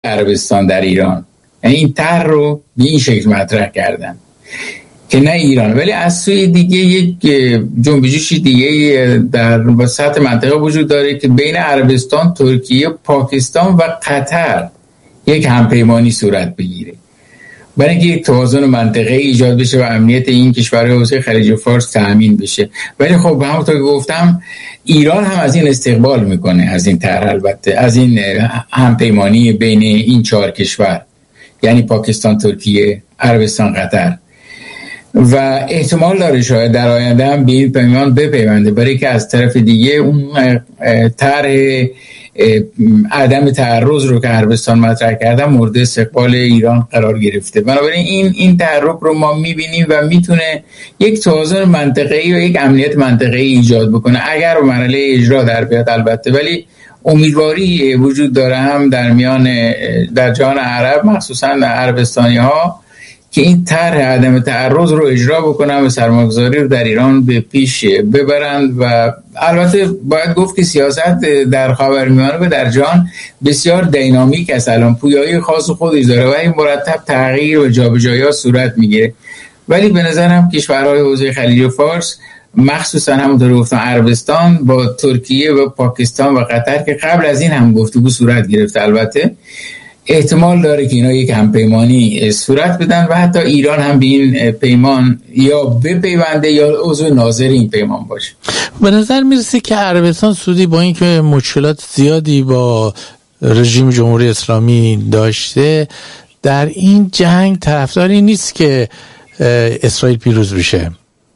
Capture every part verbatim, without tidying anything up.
عربستان در ایران. یعنی این طرح رو به این شکل مطرح کردن که نه ایران، ولی از سوی دیگه یک جنبش دیگه در سطح منطقه وجود داره که بین عربستان، ترکیه، پاکستان و قطر یک همپیمانی صورت بگیره برای اینکه یک توازن منطقه‌ای ایجاد بشه و امنیت این کشورهای حوزه خلیج فارس تأمین بشه. ولی خب همونطور که گفتم ایران هم از این استقبال میکنه، از این طرح، البته از این همپیمانی بین این چهار کشور، یعنی پاکستان، ترکیه، عربستان، قطر، و احتمال داره شاید در آینده هم به این پیمان بپیونده، برای که از طرف دیگه اون طرح عدم تعرض رو که عربستان مطرح کرده مورد استقبال ایران قرار گرفته. بنابراین این این تحرک رو ما میبینیم و میتونه یک توازن منطقه‌ای و یک امنیت منطقه‌ای ایجاد بکنه اگر به مرحله اجرا در بیاد البته. ولی امیدواری وجود داره هم در میان در جهان عرب، مخصوصا عربستانی‌ها، که این طرح عدم تعرض رو اجرا بکنن و سرمایه‌گذاری رو در ایران به پیش ببرند. و البته باید گفت که سیاست در خاورمیانه و در جهان بسیار دینامیک است، الان پویایی خاص خودش داره و این مرتب تغییر و جابجایی‌ها صورت میگیره. ولی به نظرم کشورهای حوزه خلیج فارس، مخصوصا همونطور گفتم عربستان با ترکیه و پاکستان و قطر که قبل از این هم گفتگو صورت گرفت، البته احتمال داره که اینا یک همپیمانی صورت بدن و حتی ایران هم به این پیمان یا بپیونده یا عضو ناظر این پیمان باشه. به نظر میرسه که عربستان سعودی با اینکه مشکلات زیادی با رژیم جمهوری اسلامی داشته، در این جنگ طرفداری نیست که اسرائیل پیروز بشه.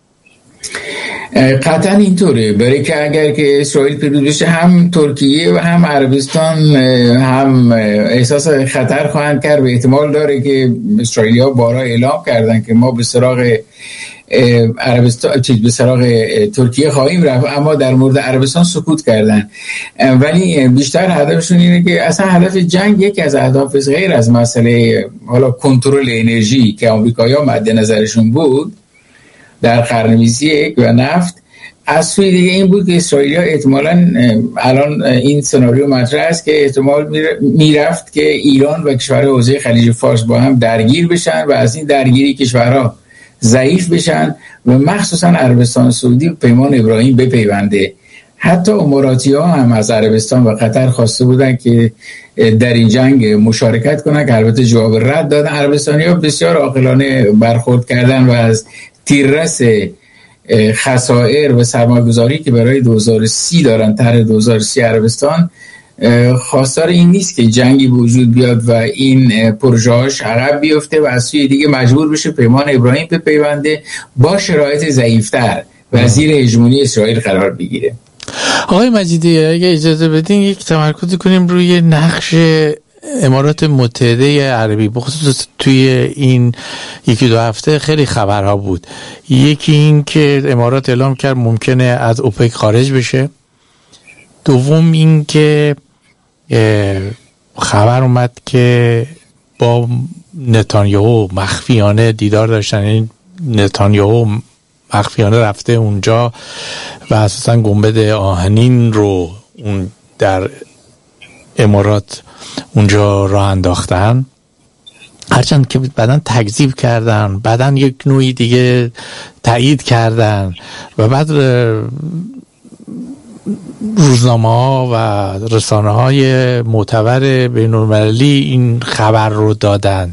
قطعا اینطوره، برای که اگر که اسرائیل پیروز بشه هم ترکیه و هم عربستان هم احساس خطر خواهند کرد و احتمال داره که اسرائیلی‌ها بارها اعلام کردن که ما به سراغ عربستان چیز به سراغ ترکیه خواهیم رفت، اما در مورد عربستان سکوت کردن. ولی بیشتر هدفشون اینه که اصلا هدف جنگ یکی از اهداف غیر از مسئله حالا کنترل انرژی که آمریکایی‌ها مد نظرشون بود در قرن بیست و یک و نفت، از سوی دیگه این بود که اسرائیلی‌ها احتمالاً الان این سناریو مطرح است که احتمال میرفت که ایران و کشورهای حوزه خلیج فارس با هم درگیر بشن و از این درگیری کشورها ضعیف بشن و مخصوصا عربستان سعودی پیمان ابراهیم بپیونده. حتی اماراتی‌ها هم از عربستان و قطر خواسته بودن که در این جنگ مشارکت کنن که البته جواب رد دادن. عربستانی‌ها بسیار عاقلانه برخورد کردن و از تیررس خسائر و سرمایه‌گذاری که برای دو هزار و سی دارن، طرح دو هزار و سی عربستان، خواستار این نیست که جنگی وجود بیاد و این پروژه‌هاش عقب بیفته و از سوی دیگه مجبور بشه پیمان ابراهیم به پیونده با شرایط ضعیف‌تر و زیر هژمونی اسرائیل قرار بگیره. آقای مجیدی اگه اجازه بدین یک تمرکز کنیم روی نقش امارات متحده عربی، بخصوص توی این یکی دو هفته خیلی خبرها بود. یکی این که امارات اعلام کرد ممکنه از اوپک خارج بشه. دوم این که خبر اومد که با نتانیاهو مخفیانه دیدار داشتن، این نتانیاهو مخفیانه رفته اونجا و اساسا گنبد آهنین رو اون در امارات اونجا راه انداختن، هرچند که بعدن تکذیب کردن، بعدن یک نوعی دیگه تایید کردن و بعد روزنامه ها و رسانه های معتبر بین المللی این خبر رو دادن.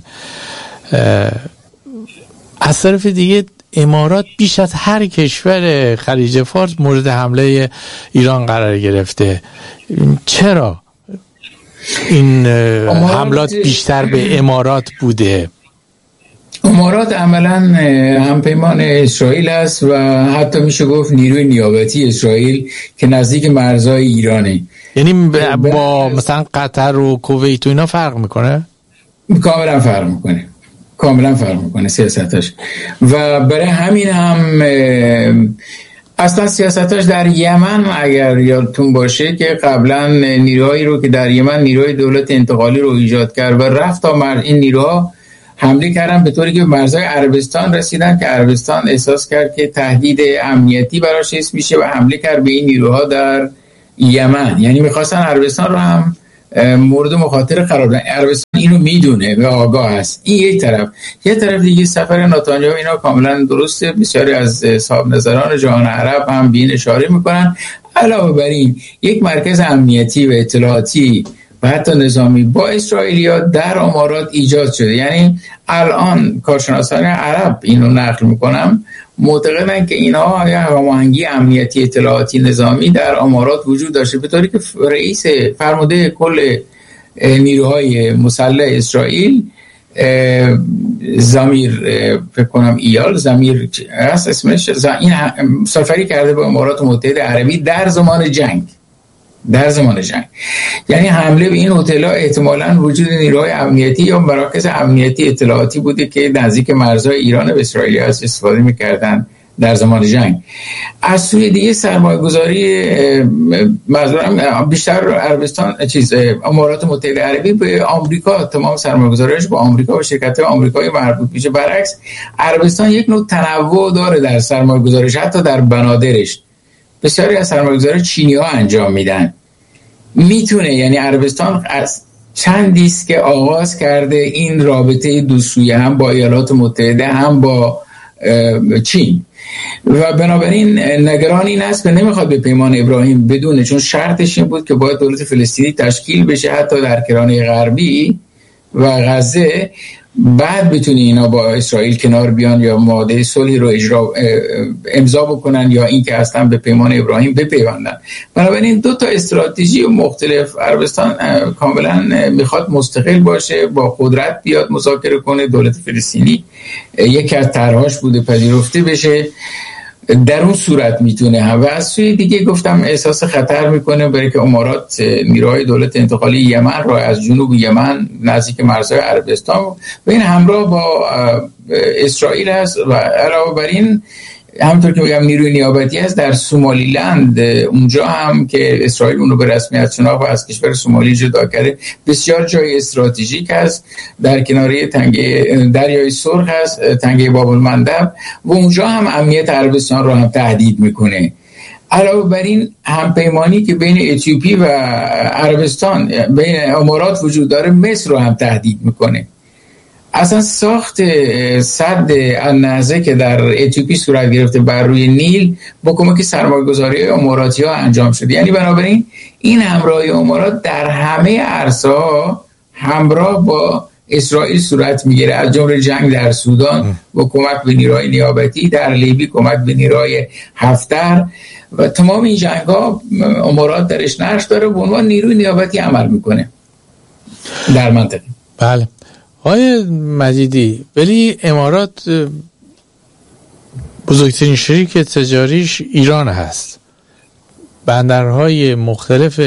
از طرف دیگه امارات بیش از هر کشور خلیج فارس مورد حمله ایران قرار گرفته. چرا این حملات بیشتر به امارات بوده؟ امارات عملاً همپیمان اسرائیل است و حتی میشه گفت نیروی نیابتی اسرائیل که نزدیک مرزهای ایرانه. یعنی با مثلا قطر و کویت و اینا فرق میکنه؟ کاملا فرق میکنه، کاملا فرق میکنه سیاستاش. و برای همین هم اصلا سیاستاش در یمن اگر یادتون باشه که قبلا نیروهایی رو که در یمن نیروهای دولت انتقالی رو ایجاد کرد و رفت تا مر... این نیروها حمله کردن به طوری که مرزهای عربستان رسیدن که عربستان احساس کرد که تهدید امنیتی براش حس میشه و حمله کرد به این نیروها در یمن. یعنی میخواستن عربستان رو هم مورد مخاطره قرار بدن. عربستان اینو میدونه و آگاه هست. این یک طرف. یه طرف دیگه سفر نتانیاهو اینا کاملا درسته، بسیاری از صاحب نظران جهان عرب هم به این اشاره میکنن. علاوه بر این یک مرکز امنیتی و اطلاعاتی و حتی نظامی با اسرائیلیا در امارات ایجاد شده. یعنی الان کارشناسان عرب اینو نقل میکنم معتقدن که اینها یه هماهنگی امنیتی اطلاعاتی نظامی در امارات وجود داشته، به طوری که رئیس فرمانده کل نیروهای مسلح اسرائیل زمیر فکر کنم ایال زمیر هست اسمش، این سفری کرده به امارات متحده عربی در زمان جنگ در زمان جنگ یعنی حمله به این هتل‌ها احتمالاً وجود نیروهای امنیتی یا مراکز امنیتی اطلاعاتی بوده که نزدیک مرزهای ایران و اسرائیل هست استفاده می‌کردن در زمان جنگ. از سوی دیگه سرمایه‌گذاری منظورم بیشتر عربستان چیز امارات متحده عربی به آمریکا، تمام سرمایه‌گذاریش به آمریکا و شرکت‌های آمریکایی مربوط میشه. برعکس عربستان یک نوع تنوع داره در سرمایه‌گذاریش، حتی در بنادرش بسیاری از سرمایه‌گذاری چینی‌ها انجام میدن. میتونه یعنی عربستان از چندی است که آغاز کرده این رابطه دو سویه هم با ایالات متحده هم با چین و بنابراین نگران این است که نمیخواد به پیمان ابراهیم بدونه، چون شرطش این بود که باید دولت فلسطینی تشکیل بشه حتی در کرانه غربی و غزه، بعد بتونی اینا با اسرائیل کنار بیان یا معاهده صلحی رو اجرا امضا بکنن یا این که اصلا به پیمان ابراهیم بپیوندن. بنابراین دو تا استراتژی مختلف. عربستان کاملا میخواد مستقل باشه، با قدرت بیاد مذاکره کنه، دولت فلسطینی یکی از طرحاش بوده پذیرفته بشه، در اون صورت میتونه هم. و از سوی دیگه گفتم احساس خطر میکنه برای که امارات نیروهای دولت انتقالی یمن را از جنوب یمن نزدیک مرزهای عربستان و این همراه با اسرائیل هست و علاوه بر این همونطور که میگم نیروی نیابتی هست در سومالیلند، اونجا هم که اسرائیل اونو به رسمیت شناخت و از کشور سومالی جدا کرده. بسیار جای استراتژیک هست در کناره تنگه دریای سرخ هست، تنگه باب المندب، و اونجا هم امنیت عربستان رو هم تهدید میکنه. علاوه بر این همپیمانی که بین اتیوپی و عربستان بین امارات وجود داره مصر رو هم تهدید میکنه. اصلا ساخت سد النهضه که در اتیوپی صورت گرفته بر روی نیل با کمک سرمایه‌گذاری اماراتی ها انجام شده. یعنی بنابراین این همراهی امارات در همه عرصه‌ها همراه با اسرائیل صورت میگیره، از جمله جنگ در سودان با کمک به نیروهای نیابتی، در لیبی کمک به نیروهای هفتر و تمام این جنگ‌ها امارات درش نقش داره، به عنوان نیروی نیابتی عمل میکنه در منطقه. بله آقای مجیدی، ولی امارات بزرگترین شریک تجاریش ایران هست. بندرهای مختلف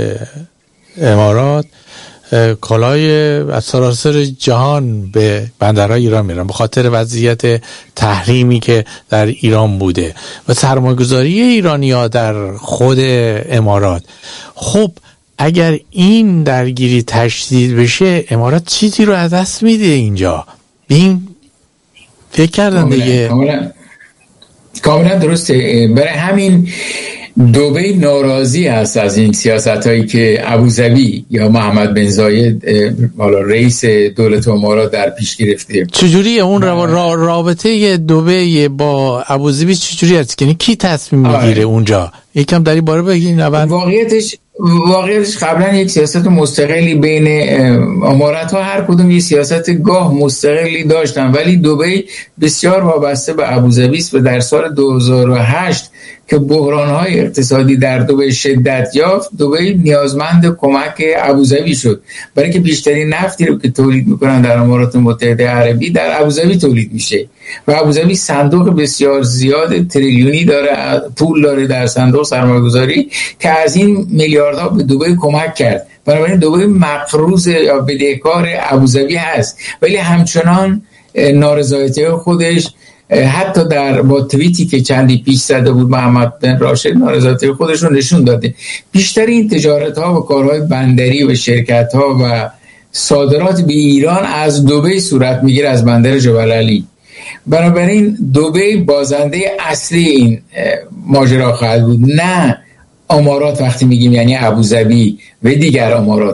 امارات کالای از سراسر جهان به بندرهای ایران میرن به خاطر وضعیت تحریمی که در ایران بوده و سرمایه‌گذاری ایرانی‌ها در خود امارات. خب اگر این درگیری تشدید بشه امارات چیزی رو از دست میده اینجا. این فکر کردن دیگه. کاملا کاملا درسته. برای همین دبی ناراضی هست از این سیاستایی که ابوظبی یا محمد بن زاید حالا رئیس دولت امارات در پیش گرفته. چجوری اون را رابطه دبی با ابوظبی چجوری هست؟ یعنی کی تصمیم میگیره اونجا؟ یکم در این باره بگین. واقعیتش واقعیتش قبلا یک سیاست مستقلی بین امارات ها هر کدوم یک سیاست گاه مستقلی داشتن، ولی دبی بسیار وابسته به ابوظبی است و در سال دو هزار و هشت که بحران‌های اقتصادی در دبی شدت یافت، دبی نیازمند کمک ابوظبی شد، برای که بیشترین نفتی رو که تولید میکنن در امارات متحده عربی در ابوظبی تولید میشه و ابوظبی صندوق بسیار زیاد تریلیونی داره، پول داره در صندوق سرمایه‌گذاری که از این میلیاردها به دبی کمک کرد. بنابراین دبی مقروض یا بدهکار ابوظبی هست، ولی همچنان نارضایتی خودش حتی در با توییتی که چندی پیش زده بود محمد بن راشد نارضایتی خودش رو نشون داده. بیشتر این تجارت ها و کارهای بندری و شرکت ها و صادرات به ایران از دبی صورت میگیره، از بندر جبل علی. بنابراین دبی بازنده اصلی این ماجرا خواهد بود، نه امارات. وقتی میگیم یعنی ابوظبی و دیگر امارات ها،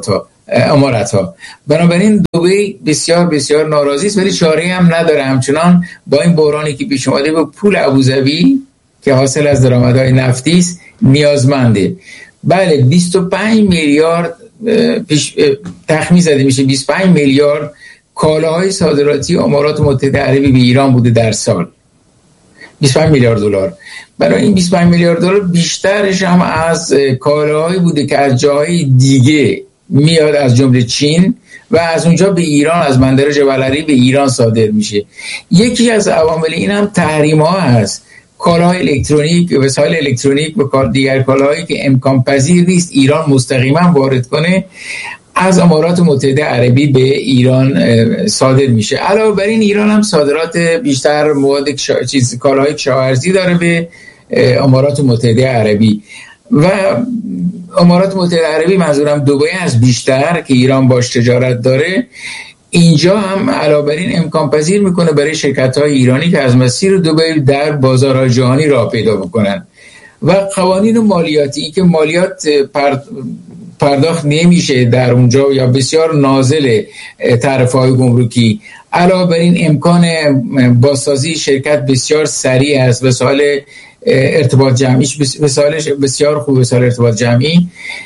امارات ها. بنابراین دبی بسیار بسیار ناراضی است، ولی چاره هم نداره. همچنان با این بحرانی که پیش اومده به پول ابوظبی که حاصل از درآمدهای نفتی است نیازمنده. بله بیست و پنج میلیارد پیش تخمین زده میشه بیست و پنج میلیارد کالاهای صادراتی امارات متحده عربی به ایران بوده در سال، بیست و پنج میلیارد دلار. برای این بیست و پنج میلیارد دلار بیشترش هم از کالاهایی بوده که از جاهای دیگه میاد، از جمله چین، و از اونجا به ایران از بندر جبل علی به ایران صادر میشه. یکی از عوامل این هم تحریم ها هست. کالاهای الکترونیک، وسایل الکترونیک و دیگر کالاهایی که امکان پذیر نیست ایران مستقیما وارد کنه از امارات متحده عربی به ایران صادر میشه. علاوه بر این ایران هم صادرات بیشتر مواد کشا... چیز کالاهای کشاورزی داره به امارات متحده عربی و امارات متحده عربی، منظورم دبی از بیشتر که ایران باش تجارت داره، اینجا هم علاوه بر این امکان پذیر میکنه برای شرکت‌های ایرانی که از مسیر دبی در بازارهای جهانی راه پیدا بکنن. و قوانین مالیاتی که مالیات پرد... پرداخت نمیشه در اونجا یا بسیار نازل تعرفه‌های گمرکی. علاوه بر این امکان بازسازی شرکت بسیار سریع است. وسایل ارتباط جمعیش وسایلش بسیار خوب، وسایل ارتباط جمعی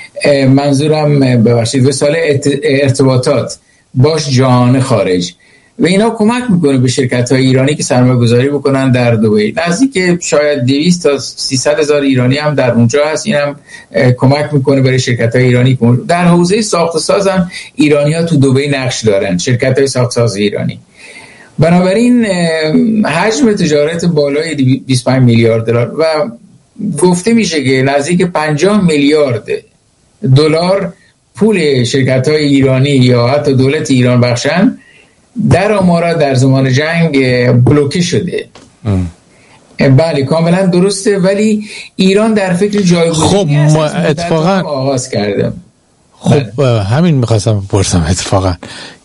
منظورم ببخشید وسایل ارتباطات باش جهان خارج، و اینا کمک میکنه به شرکت‌های ایرانی که سرمایه گذاری بکنن در دبی. نزدیک شاید دویست تا سیصد هزار ایرانی هم در اونجا هست. این هم کمک میکنه برای شرکت‌های ایرانی. در حوزه ساخت و ساز هم ایرانی‌ها تو دبی نقش دارن، شرکت‌های ساخت و ساز ایرانی. بنابراین حجم تجارت بالای بیست و پنج میلیارد دلار و گفته میشه که نزدیک پنجاه میلیارد دلار پول شرکت‌های ایرانی یا حتی دولت ایران بخشن در امارات در زمان جنگ بلوکه شده. ام. بله کاملا درسته، ولی ایران در فکر جایگزینی خب ما اتفاقا آغاز کردم. خب همین میخواستم بپرسم اتفاقا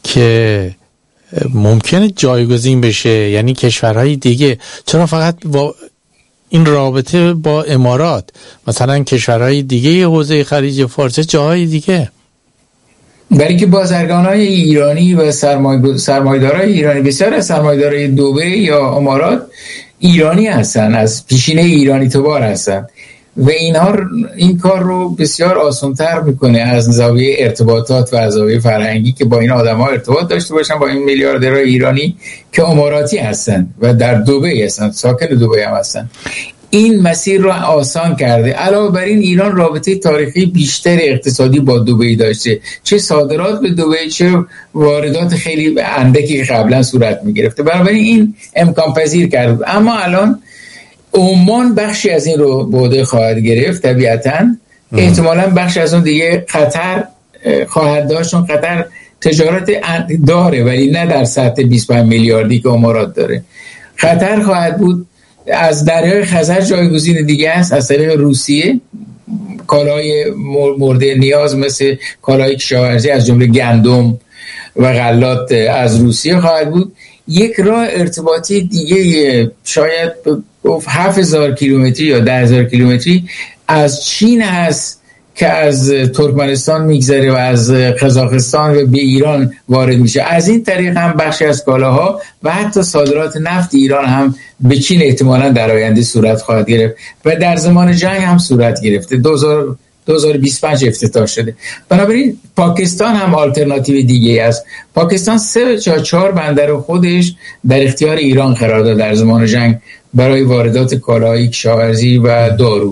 که ممکنه جایگزین بشه، یعنی کشورهای دیگه. چرا فقط با این رابطه با امارات، مثلا کشورهای دیگه حوزه خلیج فارس، جاهای دیگه؟ برای که بازرگانای ایرانی و سرمایه‌دارای ایرانی، بسیار از سرمایه‌دارای دبی یا امارات ایرانی هستن، از پیشینه ایرانی تبار هستن و اینها این کار رو بسیار آسان‌تر میکنه از زاویه ارتباطات و از زاویه فرهنگی که با این آدم‌ها ارتباط داشته باشن، با این میلیاردرهای ایرانی که اماراتی هستن و در دبی هستن، ساکن دبی هم هستن. این مسیر رو آسان کرده. علاوه بر این ایران رابطه تاریخی بیشتر اقتصادی با دبی داشته، چه صادرات به دبی چه واردات خیلی اندکی که قبلا صورت می‌گرفته. بنابراین این امکان پذیر کرد. اما الان عمان بخشی از این رو به عهده خواهد گرفت طبیعتاً. احتمالاً بخشی از اون دیگه قطر خواهد داشت، چون قطر تجارت داره ولی نه در سطح بیست و پنج میلیاردی که امارات داره. قطر خواهد بود. از دریای خزر جایگزین دیگه است، از طریق روسیه کالای مورد نیاز مثل کالای کشاورزی از جمله گندم و غلات از روسیه خواهد بود. یک راه ارتباطی دیگه شاید گفت هفت هزار کیلومتری یا ده هزار کیلومتری از چین هست که از ترکمنستان میگذره و از قزاقستان و به ایران وارد میشه. از این طریق هم بخشی از کالاها و حتی صادرات نفت ایران هم به چین احتمالاً در آینده صورت خواهد گرفت و در زمان جنگ هم صورت گرفته. دو هزار و بیست و پنج افتتاح شده. بنابراین پاکستان هم آلترناتیو دیگه است. پاکستان سه یا چهار بندر خودش در اختیار ایران قرار داد در زمان جنگ برای واردات کالاهای کشاورزی و دارو.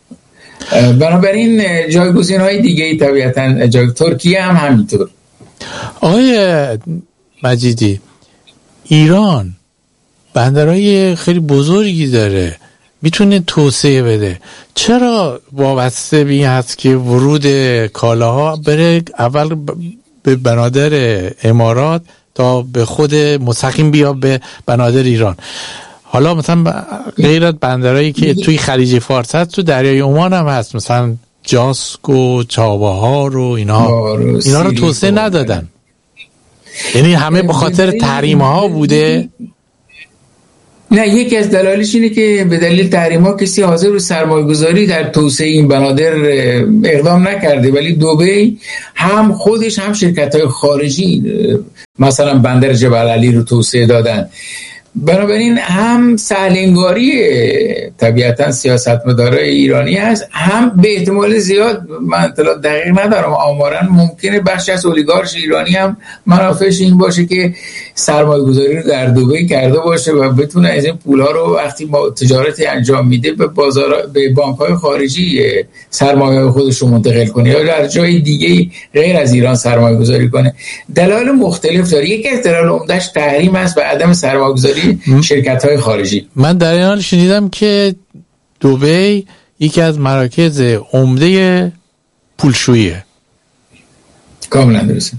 بنابراین جایگزین‌های دیگه‌ای طبیعتاً جای ترکیه هم همینطور. آقای مجیدی، ایران بندرهای خیلی بزرگی داره، میتونه توسعه بده. چرا وابسته به این هست که ورود کالاها بره اول به بنادر امارات تا به خود مستقیم بیا به بنادر ایران؟ حالا مثلا غیر از بندرهایی که توی خلیج فارس هست، تو دریای عمان هم هست، مثلا جاسک و چابهار و اینا اینا رو توسعه ندادن. یعنی همه به خاطر تحریم ها بوده. نه، یکی از دلایلش اینه که به دلیل تحریم‌ها کسی حاضر به سرمایه‌گذاری در توسعه این بنادر اقدام نکرده، ولی دبی هم خودش هم شرکت‌های خارجی مثلا بندر جبل علی رو توسعه دادن. بنابراین هم سهلنگاری طبیعتا سیاستمدارای ایرانی هست، هم به احتمال زیاد، من اطلاع دقیق ندارم آمارا، ممکنه بخش از اولیگارش ایرانی هم منافعش این باشه که سرمایه گذاری رو در دبی کرده باشه و بتونه از این پولها رو وقتی ما تجارتی انجام میده به بازار، به بانک‌های خارجی سرمایه خودش رو منتقل کنه یا در جای دیگه غیر از ایران سرمایه گذاری کنه. دلایل مختلف داره. یکی از دلایل عمده‌اش تحریم است و عدم سرمایه گذاری شرکت‌های خارجی. من در این حال شنیدم که دبی یکی از مراکز عمده پولشوییه. کاملا درسته.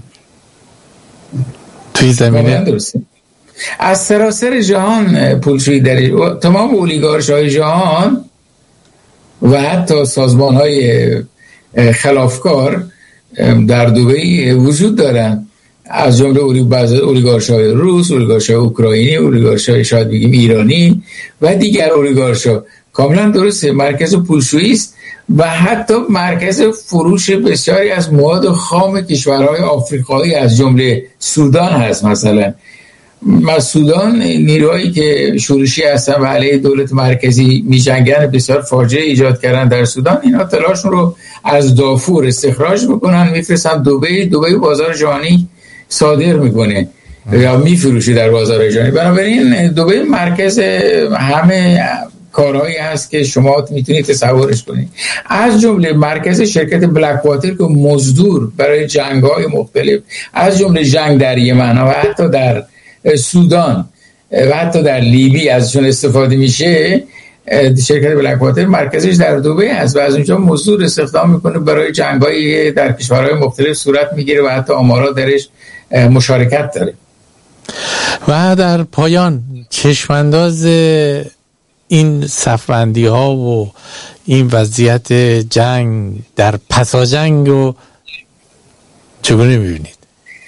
توی زمینه درسته. از سراسر جهان پولشویی در تمام اولیگارش‌های جهان و حتی سازمان‌های خلافکار در دبی وجود دارن، از جمله اولیگارش‌های روس، اولیگارش‌های اوکراینی، اولیگارش‌های شاید بگیم ایرانی و دیگر اولیگارش‌ها. کاملا درسته، مرکز پولشویی است و حتی مرکز فروش بسیاری از مواد خام کشورهای آفریقایی از جمله سودان هست. مثلا از سودان نیروهایی که شورشی هستن و علیه دولت مرکزی می‌جنگن بسیار فاجعه ایجاد کردن در سودان، اینا تلاشون رو از دارفور استخراج میکنن میفرستن دبی، دبی بازار جهانی صادر میکنه یا میفروشه در بازار جهانی. بنابراین دبی مرکز همه کارهایی هست که شما میتونید تصورش کنید، از جمله مرکز شرکت بلک واتر که مزدور برای جنگ‌های مختلف، از جمله جنگ در یمن و حتی در سودان و حتی در لیبی ازشون استفاده میشه. شرکت بلک واتر مرکزش در دبی است و از اونجا مزدور استخدام میکنه برای جنگ‌های در کشورهای مختلف صورت میگیره و حتی آمارا درش مشارکت داره. و در پایان چشمانداز این صفبندی ها و این وضعیت جنگ در پسا جنگ رو چگونه میبینید؟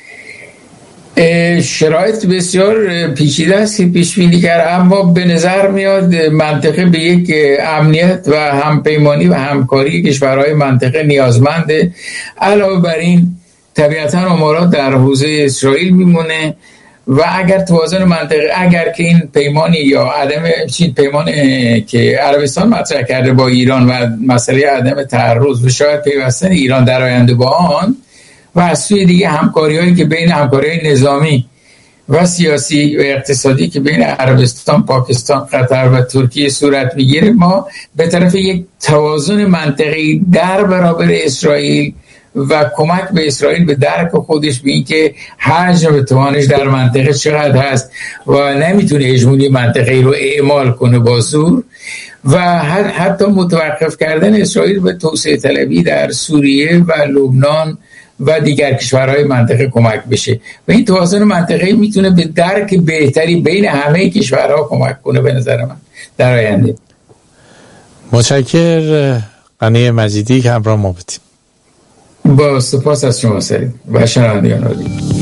شرایط بسیار پیچیده است که پیش بینی کرد، اما به نظر میاد منطقه به یک امنیت و همپیمانی و همکاری کشورهای منطقه نیازمنده. علاوه بر این طبیعتاً امارات در حوزه اسرائیل میمونه و اگر توازن منطقه، اگر که این پیمانی یا عدم چین پیمان که عربستان مطرح کرده با ایران و مسئله عدم تعرض و شاید پیوستن ایران در آینده با آن و از سوی دیگه همکاری‌هایی که بین همکاری‌های نظامی و سیاسی و اقتصادی که بین عربستان، پاکستان، قطر و ترکیه صورت میگیره، ما به طرف یک توازن منطقی در برابر اسرائیل و کمک به اسرائیل به درک خودش به این که حجم و توانش در منطقه چقدر هست و نمیتونه هژمونی منطقه‌ای رو اعمال کنه با زور و حتی متوقف کردن اسرائیل به توسعه طلبی در سوریه و لبنان و دیگر کشورهای منطقه کمک بشه و این توازن منطقه‌ای میتونه به درک بهتری بین همه کشورها کمک کنه به نظر من در آینده. متشکرم قنی مجیدی که همراه ما بودیم. با سپاس از شما سعید و شنوندگان عزیز.